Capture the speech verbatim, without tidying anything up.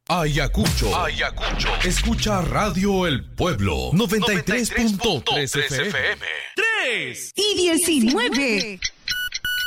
Ayacucho. Ayacucho. Escucha Radio El Pueblo. noventa y tres punto tres F M. tres y diecinueve.